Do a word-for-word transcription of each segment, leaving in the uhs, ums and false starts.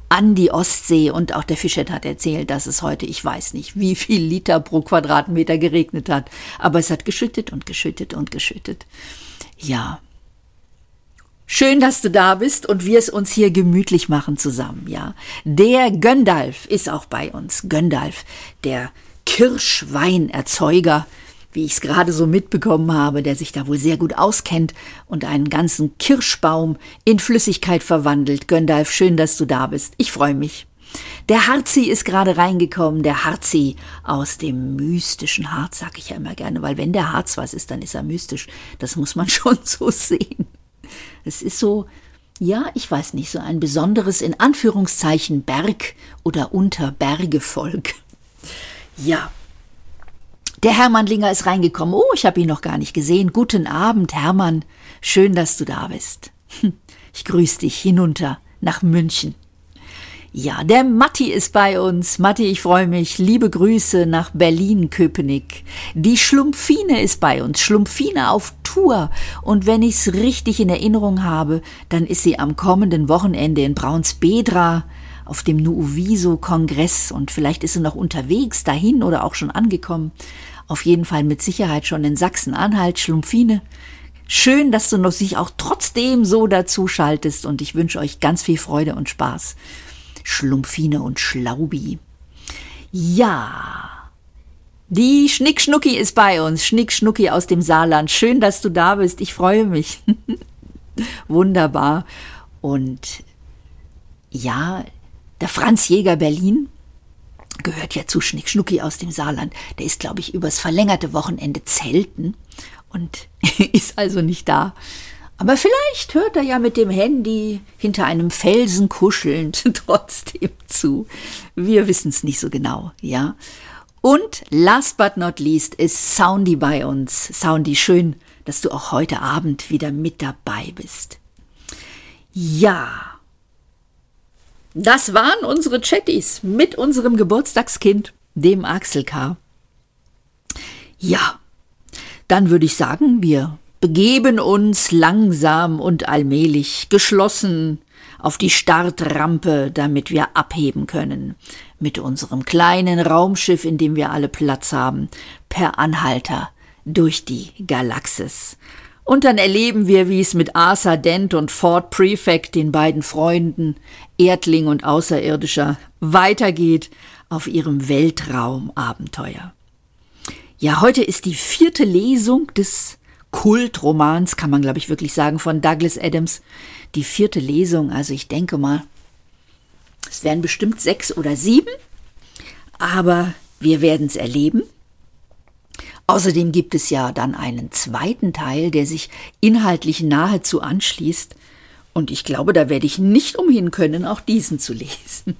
an die Ostsee. Und auch der Fischert hat erzählt, dass es heute, ich weiß nicht, wie viel Liter pro Quadratmeter geregnet hat. Aber es hat geschüttet und geschüttet und geschüttet. Ja. Schön, dass du da bist und wir es uns hier gemütlich machen zusammen, ja. Der Göndalf ist auch bei uns. Göndalf, der Kirschweinerzeuger, wie ich es gerade so mitbekommen habe, der sich da wohl sehr gut auskennt und einen ganzen Kirschbaum in Flüssigkeit verwandelt. Göndalf, schön, dass du da bist. Ich freue mich. Der Harzi ist gerade reingekommen, der Harzi aus dem mystischen Harz, sag ich ja immer gerne, weil wenn der Harz was ist, dann ist er mystisch. Das muss man schon so sehen. Es ist so, ja, ich weiß nicht, so ein besonderes, in Anführungszeichen, Berg- oder Unterbergevolk. Ja, der Hermann Linger ist reingekommen. Oh, ich habe ihn noch gar nicht gesehen. Guten Abend, Hermann. Schön, dass du da bist. Ich grüße dich hinunter nach München. Ja, der Matti ist bei uns. Matti, ich freue mich. Liebe Grüße nach Berlin-Köpenick. Die Schlumpfine ist bei uns. Schlumpfine auf Tour. Und wenn ich es richtig in Erinnerung habe, dann ist sie am kommenden Wochenende in Braunsbedra auf dem Nuuviso-Kongress. Und vielleicht ist sie noch unterwegs dahin oder auch schon angekommen. Auf jeden Fall mit Sicherheit schon in Sachsen-Anhalt. Schlumpfine, schön, dass du noch sich auch trotzdem so dazu schaltest. Und ich wünsche euch ganz viel Freude und Spaß. Schlumpfine und Schlaubi. Ja, die Schnick-Schnucki ist bei uns. Schnick-Schnucki aus dem Saarland. Schön, dass du da bist. Ich freue mich. Wunderbar. Und ja, der Franz Jäger Berlin gehört ja zu Schnick-Schnucki aus dem Saarland. Der ist, glaube ich, übers verlängerte Wochenende zelten und ist also nicht da. Aber vielleicht hört er ja mit dem Handy hinter einem Felsen kuschelnd trotzdem zu. Wir wissen es nicht so genau, ja. Und last but not least ist Soundy bei uns. Soundy, schön, dass du auch heute Abend wieder mit dabei bist. Ja, das waren unsere Chattis mit unserem Geburtstagskind, dem Axel K. Ja, dann würde ich sagen, wir begeben uns langsam und allmählich geschlossen auf die Startrampe, damit wir abheben können mit unserem kleinen Raumschiff, in dem wir alle Platz haben, per Anhalter durch die Galaxis. Und dann erleben wir, wie es mit Arthur Dent und Ford Prefect, den beiden Freunden, Erdling und Außerirdischer, weitergeht auf ihrem Weltraumabenteuer. Ja, heute ist die vierte Lesung des Kultromans, kann man glaube ich wirklich sagen, von Douglas Adams. Die vierte Lesung, also ich denke mal, es werden bestimmt sechs oder sieben, aber wir werden es erleben. Außerdem gibt es ja dann einen zweiten Teil, der sich inhaltlich nahezu anschließt. Und ich glaube, da werde ich nicht umhin können, auch diesen zu lesen.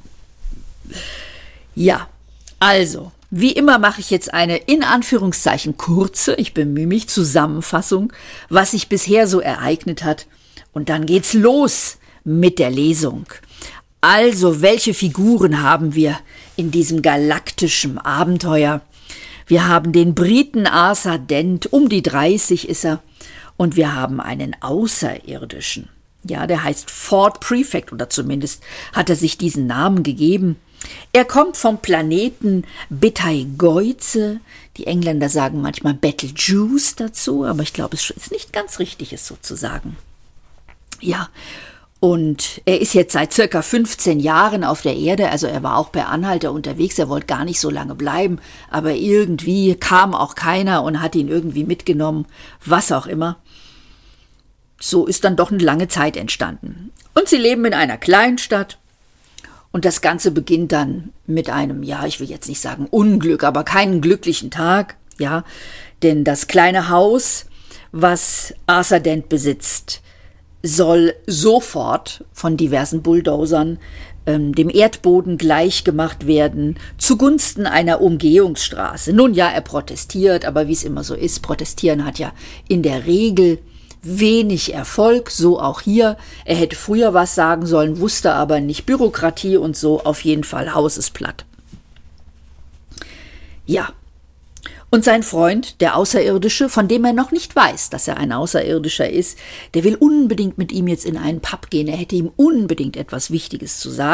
Ja, also, wie immer mache ich jetzt eine in Anführungszeichen kurze, ich bemühe mich, Zusammenfassung, was sich bisher so ereignet hat. Und dann geht's los mit der Lesung. Also, welche Figuren haben wir in diesem galaktischen Abenteuer? Wir haben den Briten Arthur Dent, um die dreißig ist er, und wir haben einen Außerirdischen. Ja, der heißt Ford Prefect, oder zumindest hat er sich diesen Namen gegeben. Er kommt vom Planeten Betelgeuse. Die Engländer sagen manchmal Betelgeuse dazu, aber ich glaube, es ist nicht ganz richtig, es so zu sagen. Ja, und er ist jetzt seit circa fünfzehn Jahren auf der Erde, also er war auch per Anhalter unterwegs, er wollte gar nicht so lange bleiben, aber irgendwie kam auch keiner und hat ihn irgendwie mitgenommen, was auch immer. So ist dann doch eine lange Zeit entstanden. Und sie leben in einer Kleinstadt und das Ganze beginnt dann mit einem, ja, ich will jetzt nicht sagen Unglück, aber keinen glücklichen Tag, ja, denn das kleine Haus, was Arthur Dent besitzt, soll sofort von diversen Bulldozern ähm, dem Erdboden gleichgemacht werden, zugunsten einer Umgehungsstraße. Nun ja, er protestiert, aber wie es immer so ist, protestieren hat ja in der Regel wenig Erfolg, so auch hier. Er hätte früher was sagen sollen, wusste aber nicht, Bürokratie und so, auf jeden Fall, Haus ist platt. Ja. Und sein Freund, der Außerirdische, von dem er noch nicht weiß, dass er ein Außerirdischer ist, der will unbedingt mit ihm jetzt in einen Pub gehen. Er hätte ihm unbedingt etwas Wichtiges zu sagen.